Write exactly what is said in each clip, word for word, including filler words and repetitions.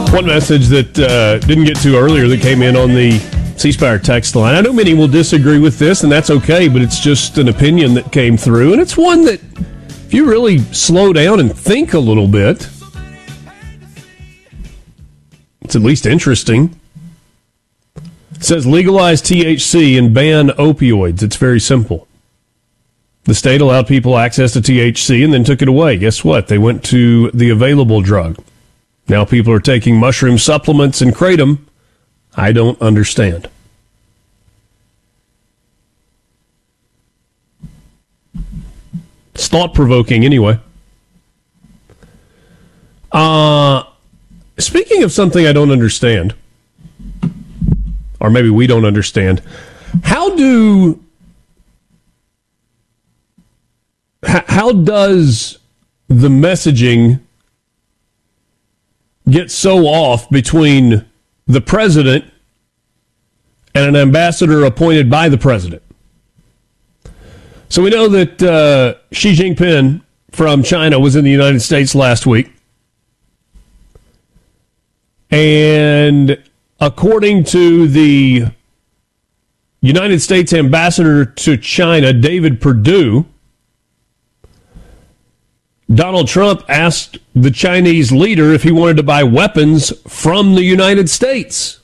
One message that uh, didn't get to earlier that came in on the C Spire text line. I know many will disagree with this, and that's okay, but it's just an opinion that came through, and it's one that, if you really slow down and think a little bit, it's at least interesting. It says legalize T H C and ban opioids. It's very simple. The state allowed people access to T H C and then took it away. Guess what? They went to the available drug. Now people are taking mushroom supplements and kratom. I don't understand. It's thought-provoking anyway. Uh, speaking of something I don't understand, or maybe we don't understand, how do... H- how does the messaging get so off between the president and an ambassador appointed by the president? So we know that uh, Xi Jinping from China was in the United States last week. And according to the United States ambassador to China, David Perdue, Donald Trump asked the Chinese leader if he wanted to buy weapons from the United States.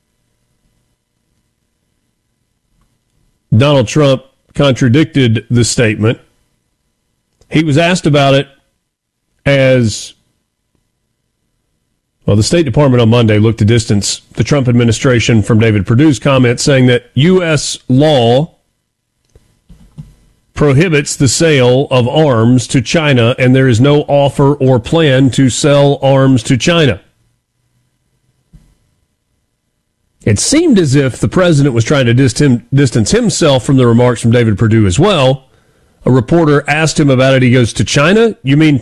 Donald Trump contradicted the statement. He was asked about it as, well, the State Department on Monday looked to distance the Trump administration from David Perdue's comments, saying that U S law prohibits the sale of arms to China, and there is no offer or plan to sell arms to China. It seemed as if the president was trying to distance himself from the remarks from David Perdue as well. A reporter asked him about it. He goes, to China? You mean